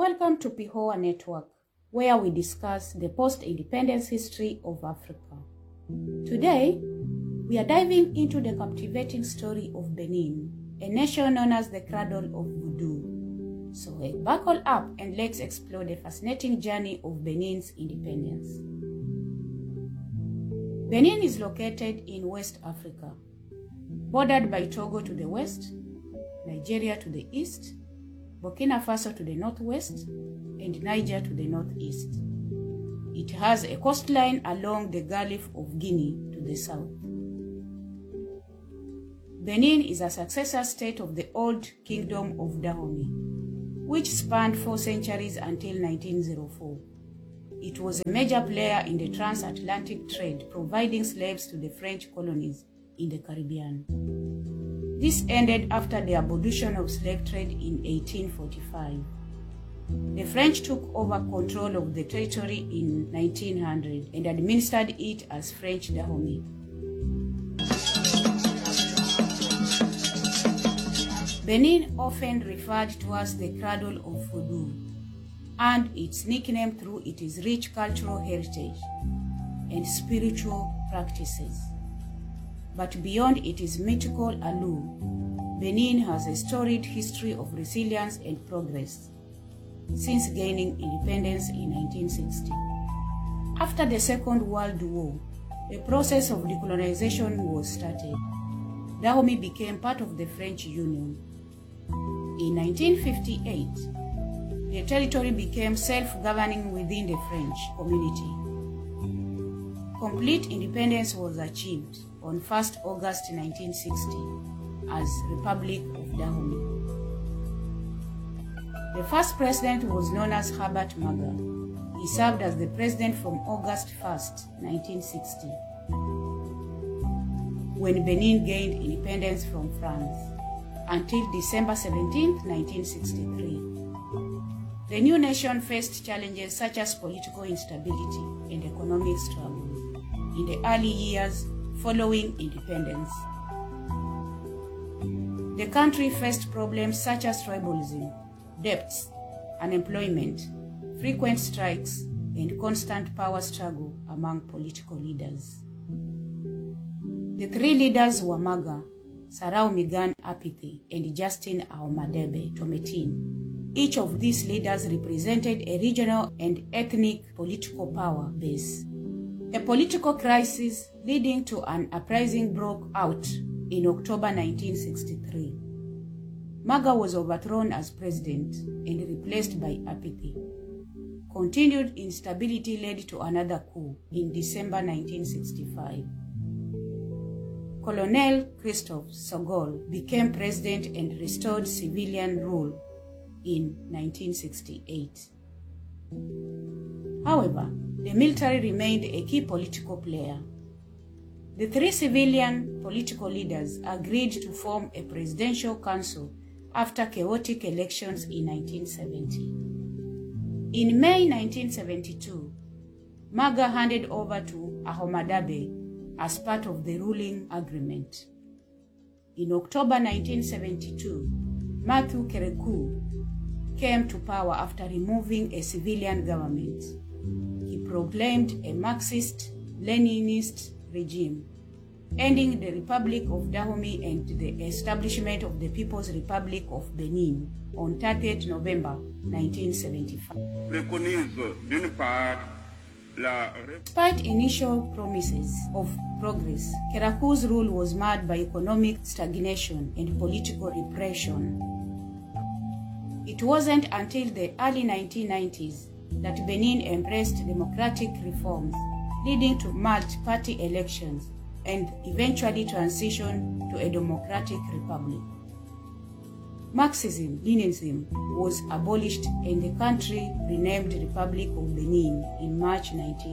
Welcome to PIHOA Network, where we discuss the post-independence history of Africa. Today, we are diving into the captivating story of Benin, a nation known as the cradle of voodoo. So buckle up and let's explore the fascinating journey of Benin's independence. Benin is located in West Africa, bordered by Togo to the west, Nigeria to the east, Burkina Faso to the northwest, and Niger to the northeast. It has a coastline along the Gulf of Guinea to the south. Benin is a successor state of the old Kingdom of Dahomey, which spanned 4 centuries until 1904. It was a major player in the transatlantic trade, providing slaves to the French colonies in the Caribbean. This ended after the abolition of slave trade in 1845. The French took over control of the territory in 1900 and administered it as French Dahomey. Benin often referred to as the cradle of voodoo, and its nickname through its rich cultural heritage and spiritual practices. But beyond its mythical allure, Benin has a storied history of resilience and progress since gaining independence in 1960. After the Second World War, a process of decolonization was started. Dahomey became part of the French Union. In 1958, the territory became self-governing within the French community. Complete independence was achieved on 1st August 1960 as Republic of Dahomey. The first president was known as Herbert Maga. He served as the president from August 1st, 1960, when Benin gained independence from France, until December 17, 1963. The new nation faced challenges such as political instability and economic struggles in the early years following independence. The country faced problems such as tribalism, debts, unemployment, frequent strikes, and constant power struggle among political leaders. The 3 leaders were Maga, Sarau Migan Apithy, and Justin Aomadebe Tometin. Each of these leaders represented a regional and ethnic political power base. A political crisis leading to an uprising broke out in October 1963. Maga was overthrown as president and replaced by Apithy. Continued instability led to another coup in December 1965. Colonel Christophe Sogol became president and restored civilian rule in 1968. However, the military remained a key political player. The 3 civilian political leaders agreed to form a presidential council after chaotic elections in 1970. In May 1972, Maga handed over to Ahomadabe as part of the ruling agreement. In October 1972, Matthew Kerekou came to power after removing a civilian government. He proclaimed a Marxist-Leninist regime, ending the Republic of Dahomey and the establishment of the People's Republic of Benin on 30th November 1975. Despite initial promises of progress, Kerekou's rule was marred by economic stagnation and political repression. It wasn't until the early 1990s that Benin embraced democratic reforms, leading to multi-party elections and eventually transition to a democratic republic. Marxism-Leninism was abolished and the country renamed Republic of Benin in March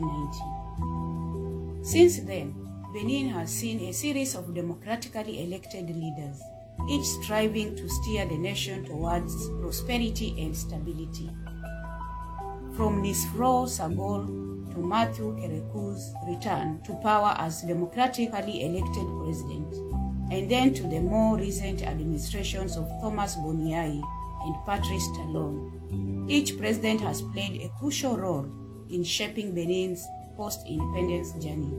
1990. Since then, Benin has seen a series of democratically elected leaders, each striving to steer the nation towards prosperity and stability. From Nisfro Sagol to Matthew Kerekou's return to power as democratically elected president, and then to the more recent administrations of Thomas Boniai and Patrice Talon. Each president has played a crucial role in shaping Benin's post-independence journey.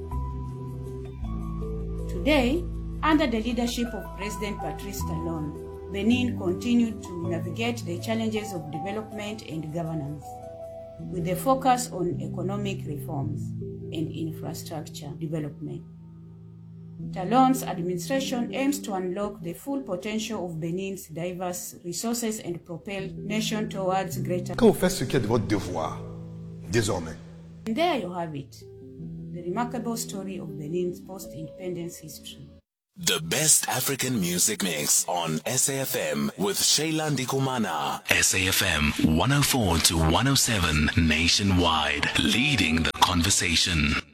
Today, under the leadership of President Patrice Talon, Benin continued to navigate the challenges of development and governance, with a focus on economic reforms and infrastructure development. Talon's administration aims to unlock the full potential of Benin's diverse resources and propel the nation towards greater... Quand vous faites ce qui est de votre devoir, désormais. And there you have it, the remarkable story of Benin's post-independence history. The best African music mix on SAFM with Shayla Ndikumana. SAFM 104 to 107 nationwide, leading the conversation.